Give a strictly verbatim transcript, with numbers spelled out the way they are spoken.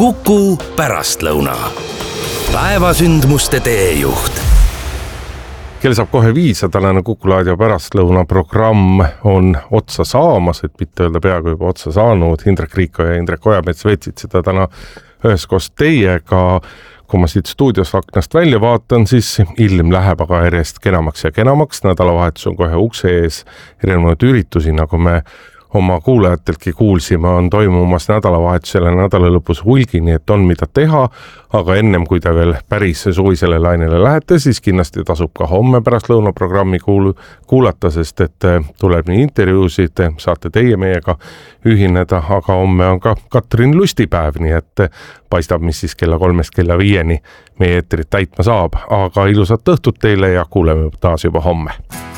Kuku pärastlõuna. Päevasündmuste teejuht. Kell saab kohe viis ja tänane Kuku Raadio pärastlõuna programm on otsa saamas, et mitte öelda peaaegu juba otsa saanud. Indrek Riiko ja Indrek Ojamets veetsid seda täna üheskoos teiega. Kui ma siit stuudios aknast välja vaatan, siis ilm läheb aga järjest kenamaks ja kenamaks. Nädalavahetus on kohe ukse ees. Erinevaid üritusi, nagu me oma kuulajateltki kuulsime, on toimumas nädalavahetusele nädala lõpus hulgi, nii et on mida teha, aga ennem kui te veel päris suvisele lainele lähete, siis kindlasti tasub ka homme pärastlõuna programmi kuul- kuulata, sest et tuleb nii intervjuusid, saate teie meiega ühineda, aga homme on ka Katrin Lustipäev, nii et paistab, mis siis kella kolmest kella viieni meie eetrit täitma saab, aga ilusat õhtut teile ja kuuleme taas juba homme.